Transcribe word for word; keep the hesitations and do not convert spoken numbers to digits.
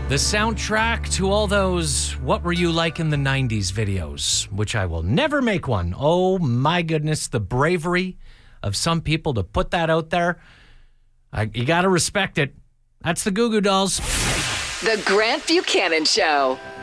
The soundtrack to all those What Were You Like in the nineties videos, which I will never make one. Oh my goodness, the bravery of some people to put that out there. I, you got to respect it. That's the Goo Goo Dolls. The Grant Buchanan Show.